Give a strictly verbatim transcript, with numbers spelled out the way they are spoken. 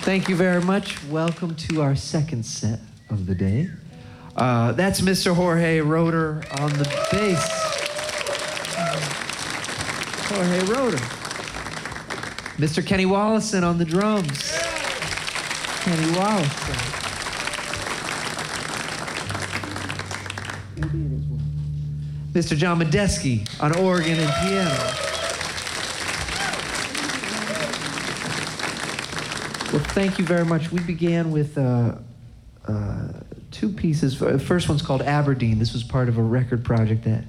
Thank you very much. Welcome to our second set of the day. Uh, that's Mister Jorge Roeder on the bass. Jorge Roeder. Mister Kenny Wollesen on the drums. Kenny Wollesen. Mister John Medeski on organ and piano. Well, thank you very much. We began with uh, uh, two pieces. The first one's called Aberdeen. This was part of a record project that